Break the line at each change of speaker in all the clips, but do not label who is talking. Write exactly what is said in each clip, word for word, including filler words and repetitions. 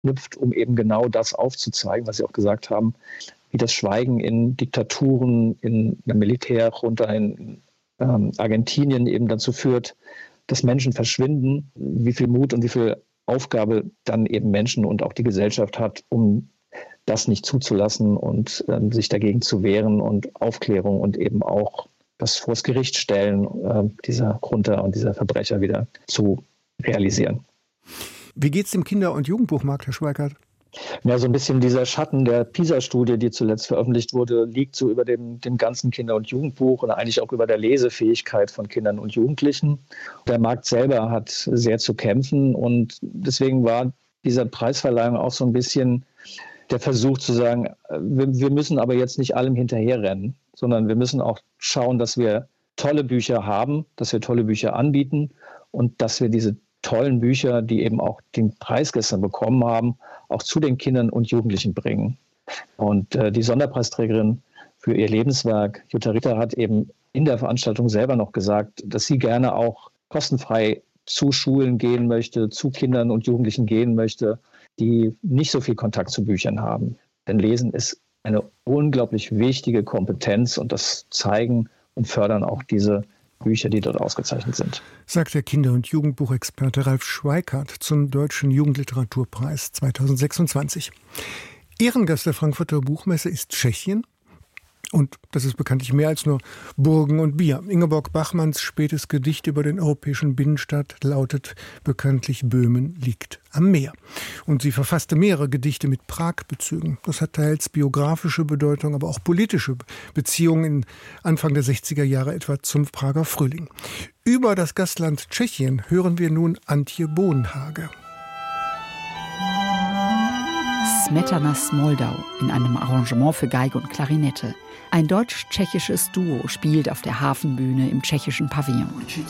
knüpft, um eben genau das aufzuzeigen, was Sie auch gesagt haben, wie das Schweigen in Diktaturen, in der Militärjunta in ähm, Argentinien eben dazu führt, dass Menschen verschwinden, wie viel Mut und wie viel Aufgabe dann eben Menschen und auch die Gesellschaft hat, um das nicht zuzulassen und ähm, sich dagegen zu wehren und Aufklärung und eben auch das vors Gericht stellen äh, dieser Junta und dieser Verbrecher wieder zu realisieren.
Wie geht es dem Kinder- und Jugendbuchmarkt, Herr Schweikart?
Ja, so ein bisschen dieser Schatten der PISA-Studie, die zuletzt veröffentlicht wurde, liegt so über dem, dem ganzen Kinder- und Jugendbuch und eigentlich auch über der Lesefähigkeit von Kindern und Jugendlichen. Der Markt selber hat sehr zu kämpfen und deswegen war dieser Preisverleihung auch so ein bisschen der Versuch zu sagen, wir, wir müssen aber jetzt nicht allem hinterherrennen, sondern wir müssen auch schauen, dass wir tolle Bücher haben, dass wir tolle Bücher anbieten und dass wir diese tollen Bücher, die eben auch den Preis gestern bekommen haben, auch zu den Kindern und Jugendlichen bringen. Und äh, die Sonderpreisträgerin für ihr Lebenswerk, Jutta Ritter, hat eben in der Veranstaltung selber noch gesagt, dass sie gerne auch kostenfrei zu Schulen gehen möchte, zu Kindern und Jugendlichen gehen möchte, die nicht so viel Kontakt zu Büchern haben. Denn Lesen ist eine unglaublich wichtige Kompetenz und das zeigen und fördern auch diese Bücher, die dort ausgezeichnet sind.
Sagt der Kinder- und Jugendbuchexperte Ralf Schweikart zum Deutschen Jugendliteraturpreis zweitausendsechsundzwanzig. Ehrengast der Frankfurter Buchmesse ist Tschechien. Und das ist bekanntlich mehr als nur Burgen und Bier. Ingeborg Bachmanns spätes Gedicht über den europäischen Binnenstadt lautet bekanntlich Böhmen liegt am Meer. Und sie verfasste mehrere Gedichte mit Prag-Bezügen. Das hat teils biografische Bedeutung, aber auch politische Beziehungen in Anfang der sechziger Jahre etwa zum Prager Frühling. Über das Gastland Tschechien hören wir nun Antje Bohnhage.
Smetanas Moldau in einem Arrangement für Geige und Klarinette. Ein deutsch-tschechisches Duo spielt auf der Hafenbühne im tschechischen Pavillon.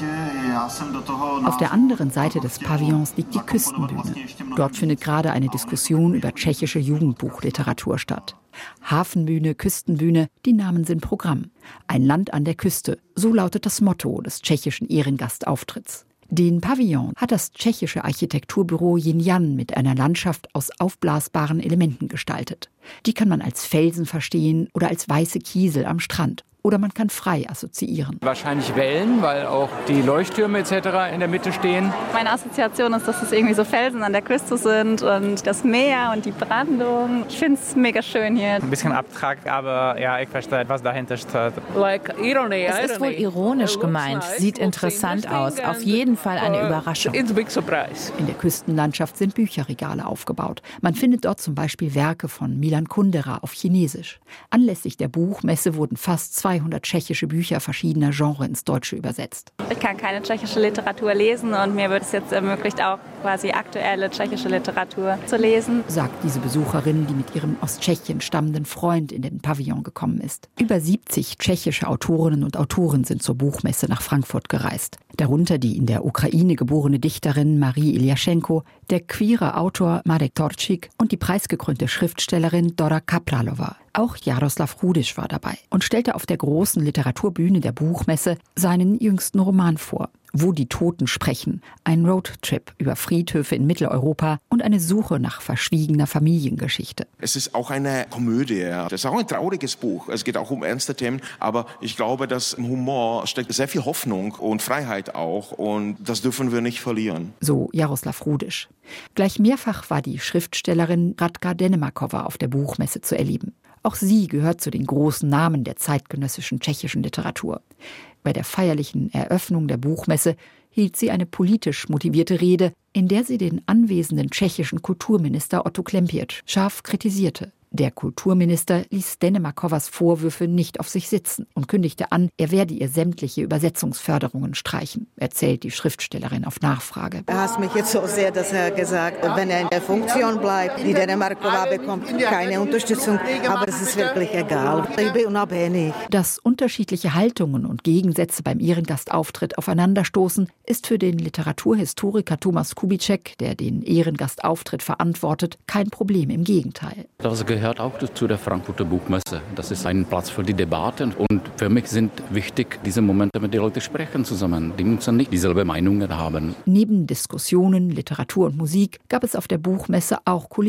Auf der anderen Seite des Pavillons liegt die Küstenbühne. Dort findet gerade eine Diskussion über tschechische Jugendbuchliteratur statt. Hafenbühne, Küstenbühne, die Namen sind Programm. Ein Land an der Küste, so lautet das Motto des tschechischen Ehrengastauftritts. Den Pavillon hat das tschechische Architekturbüro Jinjan mit einer Landschaft aus aufblasbaren Elementen gestaltet. Die kann man als Felsen verstehen oder als weiße Kiesel am Strand. Oder man kann frei assoziieren.
Wahrscheinlich Wellen, weil auch die Leuchttürme et cetera in der Mitte stehen.
Meine Assoziation ist, dass es irgendwie so Felsen an der Küste sind und das Meer und die Brandung. Ich finde es mega schön hier.
Ein bisschen abstrakt, aber ja, ich verstehe, was dahinter steht.
Like irony, es ist wohl ironisch gemeint, sieht interessant aus. Auf jeden Fall eine Überraschung.
It's a big surprise.
In der Küstenlandschaft sind Bücherregale aufgebaut. Man findet dort zum Beispiel Werke von Milan Kundera auf Chinesisch. Anlässlich der Buchmesse wurden fast zweihundert tschechische Bücher verschiedener Genres ins Deutsche übersetzt.
Ich kann keine tschechische Literatur lesen und mir wird es jetzt ermöglicht, auch quasi aktuelle tschechische Literatur zu lesen.
Sagt diese Besucherin, die mit ihrem aus Tschechien stammenden Freund in den Pavillon gekommen ist. Über siebzig tschechische Autorinnen und Autoren sind zur Buchmesse nach Frankfurt gereist. Darunter die in der Ukraine geborene Dichterin Marie Iljaschenko, der queere Autor Marek Torčík und die preisgekrönte Schriftstellerin Dora Kapralova. Auch Jaroslav Rudiš war dabei und stellte auf der großen Literaturbühne der Buchmesse seinen jüngsten Roman vor. Wo die Toten sprechen, ein Roadtrip über Friedhöfe in Mitteleuropa und eine Suche nach verschwiegener Familiengeschichte.
Es ist auch eine Komödie. Das ist auch ein trauriges Buch. Es geht auch um ernste Themen, aber ich glaube, dass im Humor steckt sehr viel Hoffnung und Freiheit auch und das dürfen wir nicht verlieren.
So Jaroslav Rudiš. Gleich mehrfach war die Schriftstellerin Radka Denemakova auf der Buchmesse zu erleben. Auch sie gehört zu den großen Namen der zeitgenössischen tschechischen Literatur. Bei der feierlichen Eröffnung der Buchmesse hielt sie eine politisch motivierte Rede, in der sie den anwesenden tschechischen Kulturminister Otto Klempiec scharf kritisierte. Der Kulturminister ließ Denemakovas Vorwürfe nicht auf sich sitzen und kündigte an, er werde ihr sämtliche Übersetzungsförderungen streichen, erzählt die Schriftstellerin auf Nachfrage.
Er hasst mich jetzt so sehr, dass er gesagt hat, wenn er in der Funktion bleibt, die Denemakova bekommt keine Unterstützung, aber es ist wirklich egal. Ich bin unabhängig.
Dass unterschiedliche Haltungen und Gegensätze beim Ehrengastauftritt aufeinanderstoßen, ist für den Literaturhistoriker Thomas Kubitschek, der den Ehrengastauftritt verantwortet, kein Problem, im Gegenteil.
Das war gehört auch zu der Frankfurter Buchmesse. Das ist ein Platz für die Debatten. Und für mich sind wichtig diese Momente, mit den Leuten sprechen zusammen, die müssen nicht dieselbe Meinungen haben.
Neben Diskussionen, Literatur und Musik gab es auf der Buchmesse auch Kulinarik.